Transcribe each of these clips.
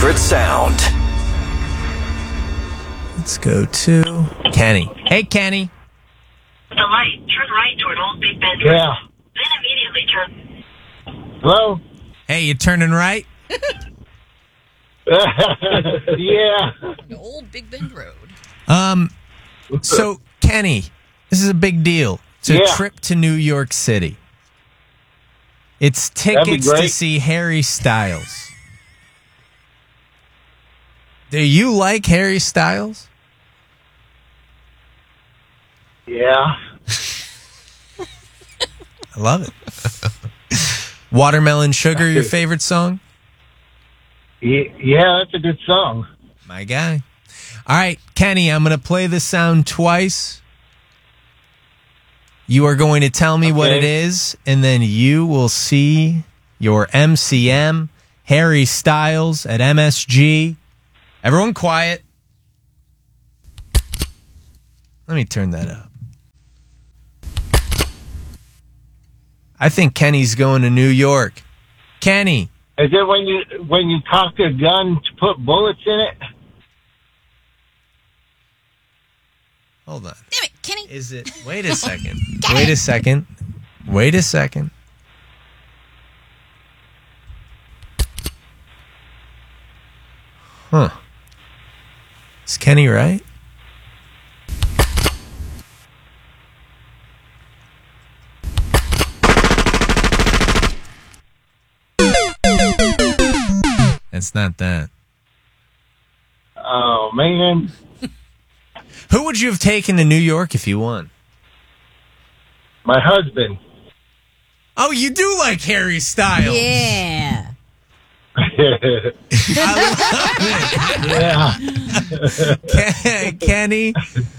secret sound. Let's go to Kenny. Hey, Kenny. The light. Turn right toward Old Big Bend. Yeah. Then immediately turn. Hello? Hey, you turning right? Yeah. Old Big Bend Road. So, Kenny, this is a big deal. It's a trip to New York City. It's tickets to see Harry Styles. Do you like Harry Styles? Yeah. I love it. Watermelon Sugar, your favorite song? Yeah, that's a good song. My guy. All right, Kenny, I'm going to play the sound twice. You are going to tell me what it is, and then you will see your MCM, Harry Styles at MSG. Everyone quiet. Let me turn that up. I think Kenny's going to New York. Kenny. Is it when you cock a gun to put bullets in it? Hold on. Damn it, Kenny. Is it? Wait a second. Wait a second. Wait a second. Huh. Is Kenny right? It's not that. Oh, man. Who would you have taken to New York if you won? My husband. Oh, you do like Harry Styles. Yeah. I love it. Kenny,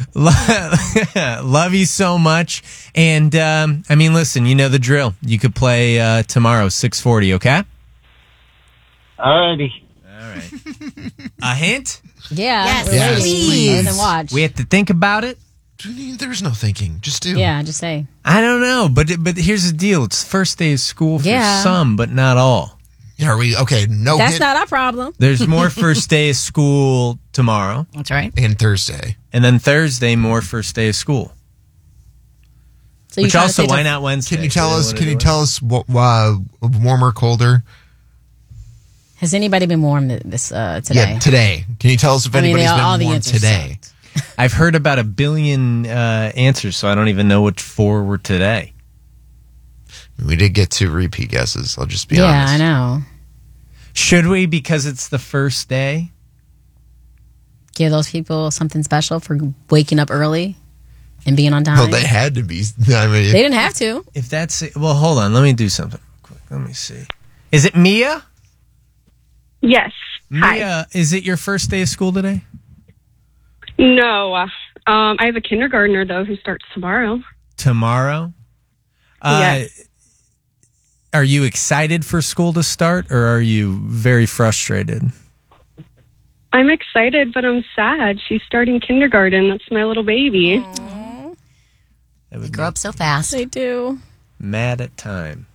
love you so much. And, I mean, listen, you know the drill. You could play tomorrow, 6:40, okay? Alrighty. All right. A hint? Yeah. Yes, Yes, please. and watch. We have to think about it? There's no thinking. Just do. Yeah, just say. I don't know, but here's the deal. It's first day of school for some, but not all. Are we okay? No, That's not our problem. There's more first day of school tomorrow. That's right. And Thursday. And then Thursday, more first day of school. So Which also, why not Wednesday? Can you tell us? Can you tell us what warmer, colder? Has anybody been warm this today? Yeah, today. Can you tell us if anybody's been warm today? I've heard about 1 billion answers, so I don't even know which 4 were today. We did get 2 repeat guesses. I'll just be honest. Yeah, I know. Should we, because it's the first day? Give those people something special for waking up early and being on time? Well, they had to be. I mean, they didn't have to. If that's it, well, hold on. Let me do something real quick. Let me see. Is it Mia? Yes. Mia, Hi. is it your first day of school today? No. I have a kindergartner, though, who starts tomorrow. Tomorrow? Yes. Are you excited for school to start, or are you very frustrated? I'm excited, but I'm sad. She's starting kindergarten. That's my little baby. They grow up so fast. They do. Mad at time.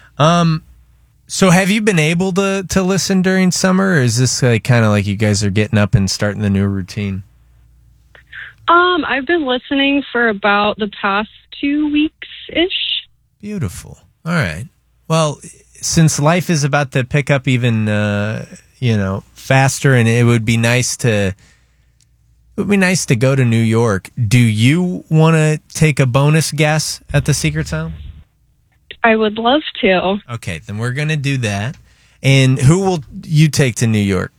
So have you been able to listen during summer, or is this like kind of like you guys are getting up and starting the new routine? I've been listening for about the past 2 weeks-ish. Beautiful. All right. Well, since life is about to pick up even, faster, and it would be nice to go to New York. Do you want to take a bonus guess at the secret sound? I would love to. Okay, then we're going to do that. And who will you take to New York?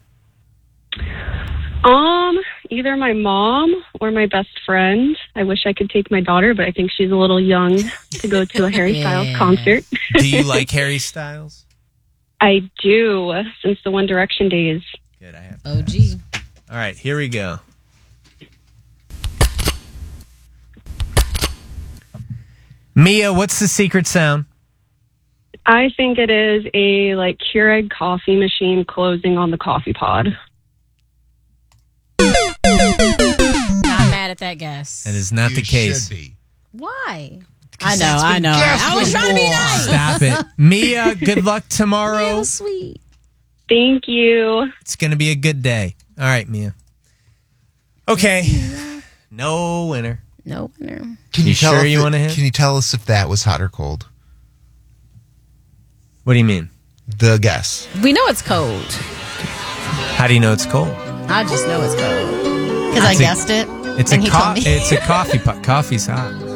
Either my mom or my best friend. I wish I could take my daughter, but I think she's a little young to go to a Harry Styles concert. Do you like Harry Styles? I do, since the One Direction days. Good, I have OG. All right, here we go. Mia, what's the secret sound? I think it is a Keurig coffee machine closing on the coffee pod. Not mad at that guess. That is not the case. Should be. Why? I know. guessed I was trying to be nice. Stop it. Mia, good luck tomorrow. Real sweet. Thank you. It's going to be a good day. All right, Mia. Okay. No winner. No winner. Can you tell sure if you it- want to hit? Can you tell us if that was hot or cold? What do you mean? The guess. We know it's cold. How do you know it's cold? I just know it's cold. Because I guessed it. It's and a he told me. it's a coffee pot. Coffee's hot.